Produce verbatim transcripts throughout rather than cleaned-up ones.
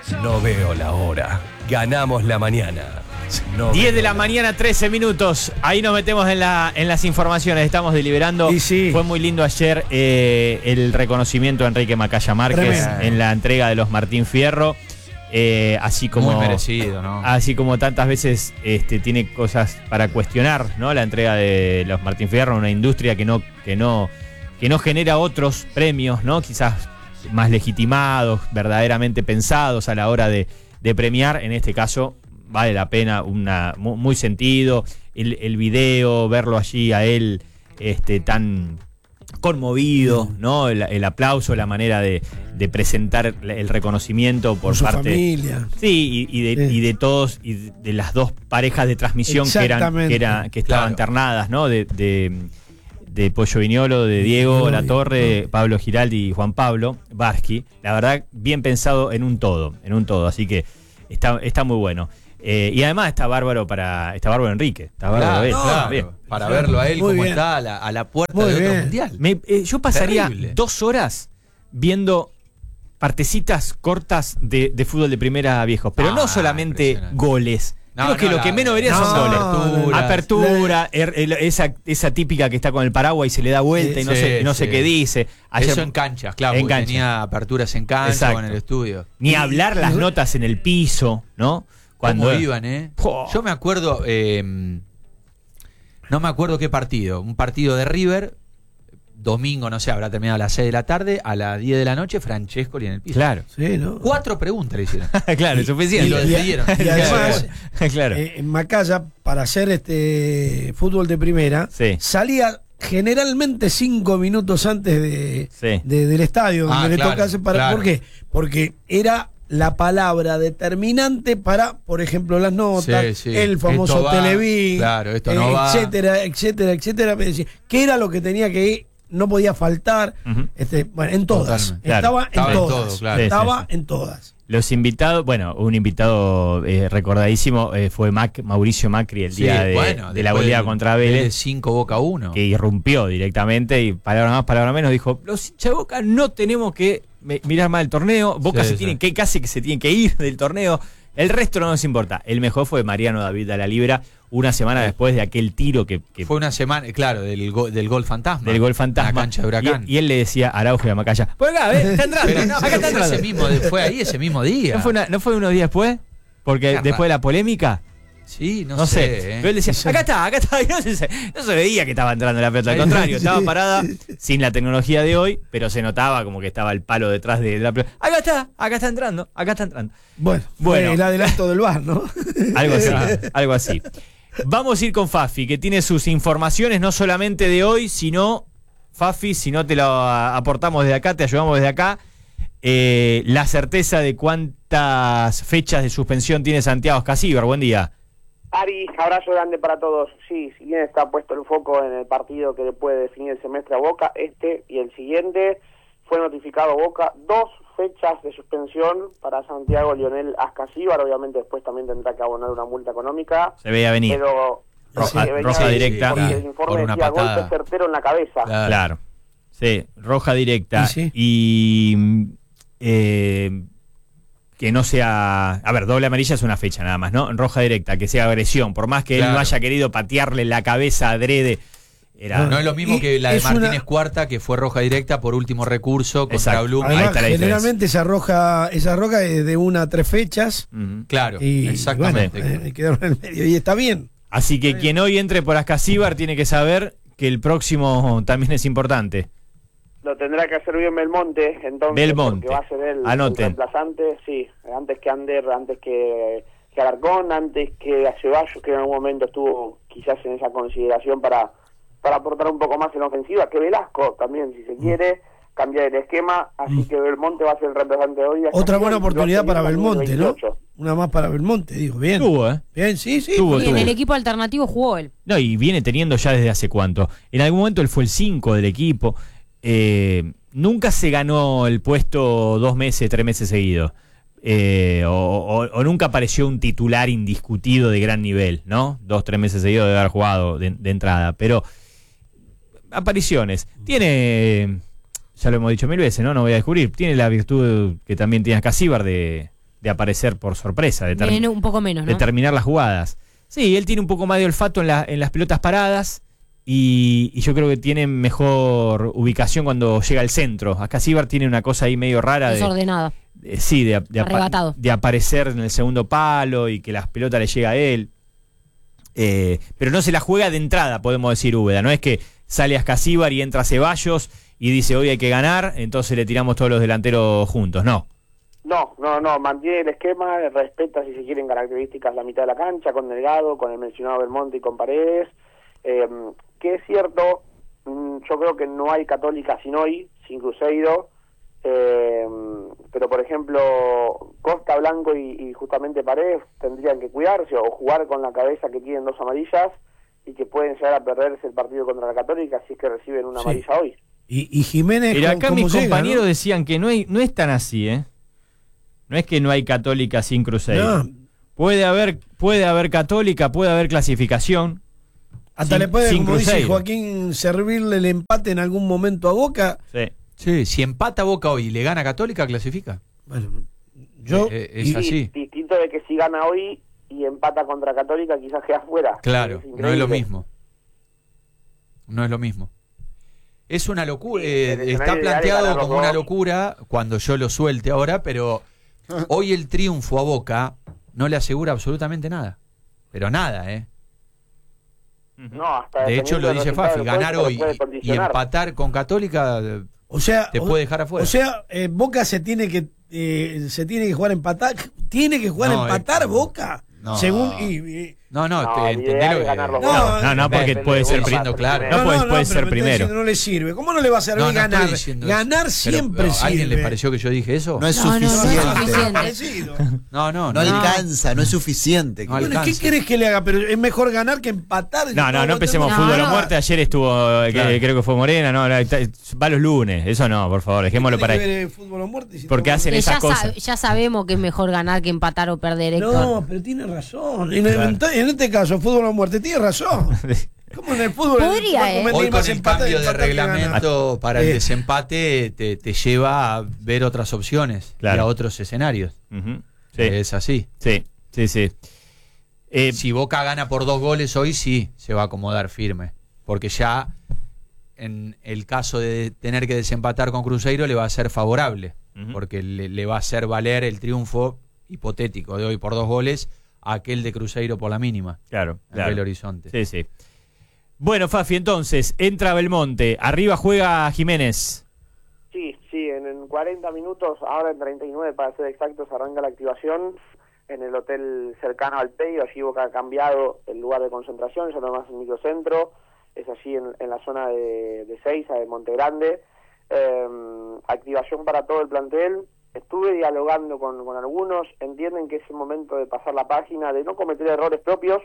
No veo la hora. Ganamos la mañana. No diez de la mañana, trece minutos. Ahí nos metemos en, la, en las informaciones. Estamos deliberando. Y sí. Fue muy lindo ayer eh, el reconocimiento a Enrique Macaya Márquez Tremendo. en la entrega de los Martín Fierro. Eh, así como Muy merecido, ¿no? Así como tantas veces este, tiene cosas para cuestionar, ¿no? La entrega de los Martín Fierro, una industria que no, que no, que no genera otros premios, ¿no? Quizás más legitimados, verdaderamente pensados a la hora de, de premiar. En este caso vale la pena, una muy, muy sentido. El, el video, verlo allí a él este, tan conmovido, ¿no? El, el aplauso, la manera de, de presentar el reconocimiento por Con su parte familia. Sí, y, y, de, Sí. y de todos, y de las dos parejas de transmisión que eran, Exactamente. que, era, que estaban Claro. ternadas, ¿no? De, de, de Pollo Viñolo, de Diego Diego, Latorre, no. Pablo Giraldi y Juan Pablo Barsky. La verdad, bien pensado en un todo, en un todo. Así que está, está muy bueno. Eh, y además está bárbaro para. Está bárbaro Enrique. Está bárbaro Claro, él. claro. Bien. Para verlo a él Muy como bien. está a la, a la puerta Muy de otro bien. mundial. Me- eh, yo pasaría Terrible. dos horas viendo partecitas cortas de, de fútbol de primera viejos, pero Ah, no solamente impresionante. goles. No, Creo que no, lo la- que menos vería no, son goles. aperturas. Apertura, er- el- esa, esa típica que está con el paraguas y se le da vuelta y no, Sí, sé, no sé sí. qué dice. Ayer- Eso en canchas, claro, en porque cancha. tenía aperturas en cancha Exacto. o en el estudio. Ni hablar las notas en el piso, ¿no? Cuando iban, ¿eh? Po. Yo me acuerdo, eh, no me acuerdo qué partido, un partido de River, domingo, no sé, habrá terminado a las seis de la tarde, a las diez de la noche, Francescoli en el piso. Claro, Sí, ¿no? Cuatro preguntas le hicieron. claro, es suficiente. Y lo despidieron. Y además, claro. eh, en Macaya, para hacer este fútbol de primera, Sí. salía generalmente cinco minutos antes de, Sí. de- del estadio, donde Ah, le claro, tocase para. claro. ¿Por qué? Porque era la palabra determinante para, por ejemplo, las notas, Sí, sí. el famoso Esto va, Televín, claro, esto no va. etcétera, etcétera, etcétera. Me decía, ¿qué era lo que tenía que ir? No podía faltar. Ujú. este, bueno, en todas. Totalmente. Claro. Estaba, Estaba en en todas. todo, claro. Sí, Estaba sí, en todas. Los invitados, bueno, un invitado eh, recordadísimo eh, fue Mac, Mauricio Macri el Sí, día de, bueno, de la después goleada del- contra del Vélez, cinco Boca uno. que irrumpió directamente y palabra más, palabra menos, dijo, los hinchas de Boca no tenemos que me- mirar más el torneo, Boca Sí, se sí. tiene que, casi que se tiene que ir del torneo, el resto no nos importa. El mejor fue Mariano David a la Libra, una semana después de aquel tiro que, que Fue una semana, claro, del, go- del gol fantasma. del gol fantasma. En la cancha de Huracán. Y, y él le decía a Araujo y a Macaya, por acá, ¿ves? Está entrando, Pero no, acá pero está fue, entrando. ese mismo, fue ahí ese mismo día. ¿No fue, una- ¿No fue unos días después? Porque Qué después de la polémica. Sí, no, No, sé, sé. ¿eh? pero él decía, Sí. acá está, acá está, y no se, no se veía que estaba entrando la pelota, al contrario, estaba parada sin la tecnología de hoy, pero se notaba como que estaba el palo detrás de la pelota. Acá está, acá está entrando, acá está entrando. Bueno, Bueno. fue el adelanto del bar, ¿no? Algo así, algo así. Vamos a ir con Fafi, que tiene sus informaciones no solamente de hoy, sino, Fafi, si no te lo a- aportamos desde acá, te ayudamos desde acá, eh, la certeza de cuántas fechas de suspensión tiene Santiago Escasíbar. Buen día. Ari, abrazo grande para todos. Sí, si bien está puesto el foco en el partido que le puede definir el semestre a Boca, este y el siguiente, fue notificado Boca dos fechas de suspensión para Santiago Lionel Ascasíbar. Obviamente después también tendrá que abonar una multa económica, Se veía venir. pero Roja- se venía roja de- directa. porque Sí, el por informe una decía patada. golpe certero en la cabeza. Claro. Claro. Sí, roja directa. Y sí. Y mm, eh, que no sea. A ver, doble amarilla es una fecha nada más, ¿no? Roja directa, que sea agresión. Por más que él Claro. no haya querido patearle la cabeza adrede. Era. No es lo mismo Y que la de es Martínez una- Cuarta, que fue roja directa por último recurso contra Exacto. Blum. Ahí Además, está la diferencia. generalmente esa roja, esa roja es de una a tres fechas. Ujú. Claro, Y exactamente. bueno, eh, quedaron en el medio. Y está bien. Así que quien hoy entre por Ascasíbar tiene que saber que el próximo también es importante. Lo tendrá que hacer bien Belmonte, entonces, Belmonte. porque va a ser él el Anoten. reemplazante, sí, antes que Ander, antes que, que Alarcón, antes que a Ceballos, que en algún momento estuvo quizás en esa consideración para, para aportar un poco más en la ofensiva, que Velasco también, si se quiere, cambiar el esquema, así que Belmonte va a ser el reemplazante hoy. Otra buena Y lo oportunidad hace para bien en Belmonte, ¿no? veintiocho. Una más para Belmonte, digo, bien. Tuvo, ¿eh? Bien, sí, sí. Tuvo, porque- Y en tuvo. el equipo alternativo jugó él. No, y viene teniendo ya desde hace cuánto. En algún momento él fue el cinco del equipo. Eh, nunca se ganó el puesto dos meses, tres meses seguidos. Eh, o, o- o nunca apareció un titular indiscutido de gran nivel, ¿no? Dos, tres meses seguidos de haber jugado de, de entrada. Pero apariciones. Tiene, ya lo hemos dicho mil veces, ¿no? No voy a descubrir. Tiene la virtud que también tiene Ascasíbar de, de aparecer por sorpresa, de, ter- Viene un poco menos, ¿no? de terminar las jugadas. Sí, él tiene un poco más de olfato en, la, en las pelotas paradas y, y yo creo que tiene mejor ubicación cuando llega al centro. Acá Scibar tiene una cosa ahí medio rara de, Desordenada. de- sí, de, de, apa- Arrebatado. de aparecer en el segundo palo y que las pelotas le llega a él. Eh, pero no se la juega de entrada, podemos decir Úbeda. No es que sale a Ascasíbar y entra Ceballos y dice hoy hay que ganar, entonces le tiramos todos los delanteros juntos. No. No, no, no, mantiene el esquema, respeta si se quieren características la mitad de la cancha, con Delgado, con el mencionado Belmonte y con Paredes, eh, que es cierto, mm, yo creo que no hay Católica sin hoy, sin Cruzeiro, eh, pero por ejemplo Costa, Blanco y, y justamente Paredes tendrían que cuidarse o jugar con la cabeza que tienen dos amarillas y que pueden llegar a perderse el partido contra la Católica si es que reciben una Sí. amarilla hoy. Y, y Jiménez. Pero ¿cómo- acá cómo mis llega, compañeros no? decían que no, hay, no es tan así, ¿eh? No es que no hay Católica sin Cruzeiro. No. Puede haber, puede haber Católica, puede haber clasificación. Hasta sin- le puede, sin como dice Cruzeiro. Joaquín, servirle el empate en algún momento a Boca. Sí. Sí, si empata Boca hoy y le gana Católica, clasifica. Bueno, yo. Eh, eh, es y- así. Distinto de que si gana hoy y empata contra Católica quizás queda fuera. Claro, Es no es increíble. lo mismo. No es lo mismo. Es una locura, Sí, eh, el escenario está ideal es planteado ganar los como una dos. locura cuando yo lo suelte ahora, pero hoy el triunfo a Boca no le asegura absolutamente nada. Pero nada, ¿eh? No, hasta De hecho lo dependiendo del dice resultado Fafi, del ganar juego, hoy te puede y condicionar. empatar con Católica eh, O sea, te o- puede dejar afuera. O sea, eh, Boca se tiene que eh, se tiene que jugar a empatar, tiene que jugar No, a empatar eh, Boca, no. según y, y- No, no, No, te- el entendelo ideal es que- ganar los No, dos. No, no, porque Depende puede de ser cómo pri- pase el claro. primero. No, puede- puede pero ser me está primero. diciendo, no le sirve. ¿Cómo no le va a servir No, no estoy ganar? diciendo Ganar eso. Pero, siempre ¿a ¿Alguien sirve. le pareció que yo dije eso? No es No, no, no es suficiente. suficiente. Parecido. No, no, No no. alcanza, no es suficiente. No Bueno, ¿qué alcanza. querés que le haga? Pero es mejor ganar que empatar. No, no, no empecemos No, fútbol no. a muerte. Ayer estuvo, eh, que- Claro. creo que fue Morena, no, la- ta- va los lunes. Eso no, por favor, dejémoslo para ahí. ahí. Fútbol o muerte, si Porque te- hacen Que esas ya, cosas. sab- ya sabemos que es mejor ganar que empatar o perder, Héctor. No, pero tiene razón. En, en- en este caso, fútbol o muerte, tiene razón. ¿Cómo en el fútbol? Podría, va a ¿eh? cometer Hoy más con el empate cambio y de empatar que ganar? reglamento para el Eh. desempate te, te lleva a ver otras opciones Claro. y a otros escenarios. Ujú. Sí, Es así. sí, sí, sí. Eh, Si Boca gana por dos goles hoy, sí, se va a acomodar firme. Porque ya en el caso de tener que desempatar con Cruzeiro le va a ser favorable. Ujú. Porque le, le va a hacer valer el triunfo hipotético de hoy por dos goles a aquel de Cruzeiro por la mínima. claro, En claro. Belo Horizonte. Sí, sí. Bueno, Fafi, entonces, entra Belmonte. Arriba juega Jiménez. Sí, sí, en, en cuarenta minutos, ahora en treinta y nueve para ser exactos, arranca la activación en el hotel cercano al Peyo. Allí Boca ha cambiado el lugar de concentración, ya no más en microcentro, es allí en, en la zona de, de Seiza, de Monte Grande. Eh, activación para todo el plantel. Estuve dialogando con, con algunos, entienden que es el momento de pasar la página, de no cometer errores propios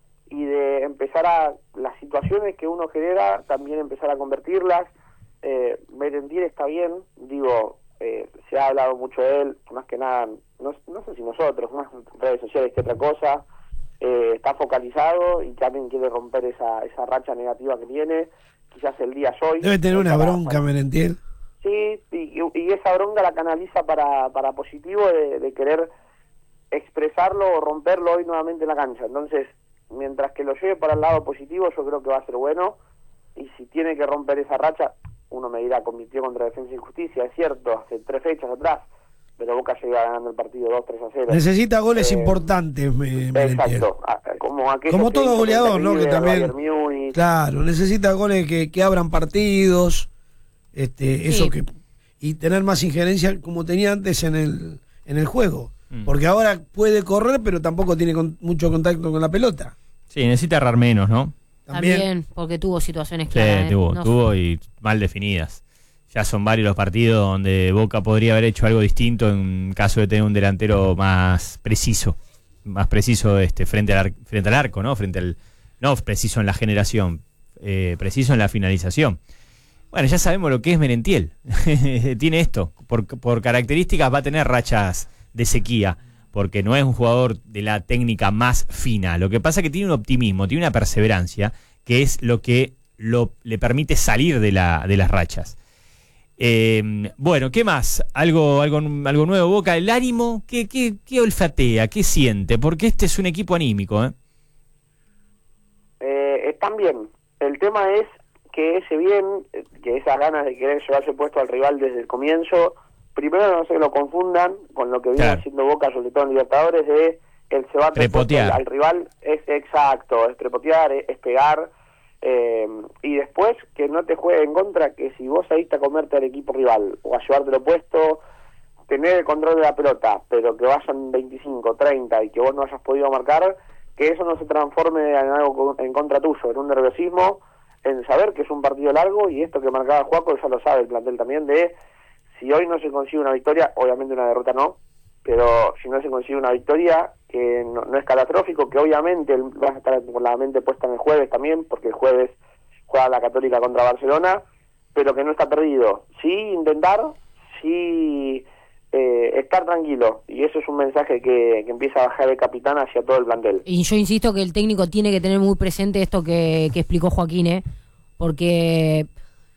y de empezar a, las situaciones que uno genera, también empezar a convertirlas. Eh, Merentiel está bien, digo, eh, se ha hablado mucho de él, más que nada, no, no sé si nosotros, más en redes sociales que otra cosa, eh, está focalizado y también quiere romper esa, esa racha negativa que tiene, quizás el día es hoy. Debe tener una Para- bronca, para- Merentiel. Sí, y, y esa bronca la canaliza para, para positivo de, de querer expresarlo o romperlo hoy nuevamente en la cancha. Entonces, mientras que lo lleve para el lado positivo, yo creo que va a ser bueno. Y si tiene que romper esa racha, uno me dirá, convirtió contra Defensa y Justicia, es cierto, hace tres fechas atrás, pero Boca llega ganando el partido dos tres a cero. Necesita goles Eh, importantes, me- Merentiel. Exacto, a- como, aquellos Como que todo hizo goleador, contra ¿no? Que River, también- Bayern Múnich. Claro, necesita goles que, que abran partidos, este, eso Sí. que y tener más injerencia como tenía antes en el en el juego, Mm. porque ahora puede correr, pero tampoco tiene con- mucho contacto con la pelota. Sí, necesita errar menos, ¿no? También, porque tuvo situaciones Sí, claras. ¿eh? tuvo, No- tuvo y mal definidas. Ya son varios los partidos donde Boca podría haber hecho algo distinto en caso de tener un delantero más preciso, más preciso este frente al, ar- frente al arco, ¿no? Frente al no preciso en la generación, eh, preciso en la finalización. Bueno, ya sabemos lo que es Merentiel. Tiene esto, por, por características va a tener rachas de sequía, porque no es un jugador de la técnica más fina. Lo que pasa es que tiene un optimismo, tiene una perseverancia, que es lo que lo, le permite salir de, la, de las rachas. Eh, bueno, ¿qué más? ¿Algo, algo, algo nuevo, Boca? ¿El ánimo? ¿Qué, qué, qué olfatea? ¿Qué siente? Porque este es un equipo anímico, ¿eh? Eh, están bien. El tema es que ese bien, que esas ganas de querer llevarse puesto al rival desde el comienzo, primero no se lo confundan con lo que viene Claro. haciendo Boca, sobre todo en Libertadores, de el cebarte Trepotear. al, al rival. Es exacto, es trepotear, es, es pegar. Eh, y después que no te juegue en contra, que si vos saliste a comerte al equipo rival o a llevártelo puesto, tener el control de la pelota, pero que vayan veinticinco, treinta y que vos no hayas podido marcar, que eso no se transforme en algo en contra tuyo, en un nerviosismo, en saber que es un partido largo, y esto que marcaba Juaco ya lo sabe el plantel también, de si hoy no se consigue una victoria, obviamente una derrota no, pero si no se consigue una victoria, que no, no es catastrófico, que obviamente vas a estar con la mente puesta en el jueves también, porque el jueves juega la Católica contra Barcelona, pero que no está perdido. Sí intentar, sí eh, estar tranquilo, y eso es un mensaje que, que empieza a bajar el capitán hacia todo el plantel. Y yo insisto que el técnico tiene que tener muy presente esto que, que explicó Joaquín, ¿eh? Porque